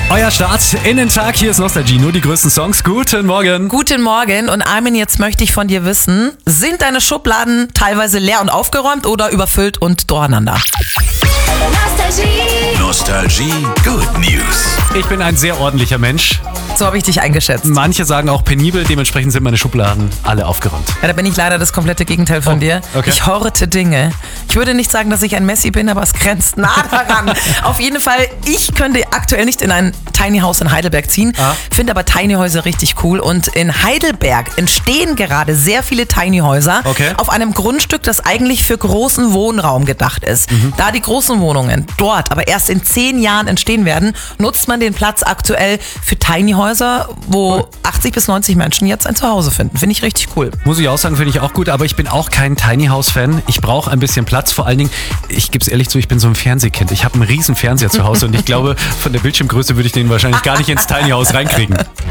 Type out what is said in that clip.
Euer Start in den Tag, hier ist Nostalgie, nur die größten Songs. Guten Morgen. Guten Morgen und Armin, jetzt möchte ich von dir wissen, sind deine Schubladen teilweise leer und aufgeräumt oder überfüllt und durcheinander? Nostalgie Good News. Ich bin ein sehr ordentlicher Mensch. So habe ich dich eingeschätzt. Manche sagen auch penibel, dementsprechend sind meine Schubladen alle aufgeräumt. Ja, da bin ich leider das komplette Gegenteil von dir. Okay. Ich horte Dinge. Ich würde nicht sagen, dass ich ein Messi bin, aber es grenzt nah daran. Auf jeden Fall, ich könnte aktuell nicht in ein Tiny House in Heidelberg ziehen, finde aber Tiny Häuser richtig cool. Und in Heidelberg entstehen gerade sehr viele Tiny Häuser auf einem Grundstück, das eigentlich für großen Wohnraum gedacht ist. Da die großen Wohnungen dort aber erst in 10 Jahren entstehen werden, nutzt man den Platz aktuell für Tiny Häuser, wo 80 bis 90 Menschen jetzt ein Zuhause finden. Finde ich richtig cool. Muss ich auch sagen, finde ich auch gut, aber ich bin auch kein Tiny House Fan. Ich brauche ein bisschen Platz, vor allen Dingen, ich gebe es ehrlich zu, ich bin so ein Fernsehkind. Ich habe einen riesen Fernseher zu Hause und ich glaube, von der Bildschirmgröße würde ich den wahrscheinlich gar nicht ins Tiny House reinkriegen.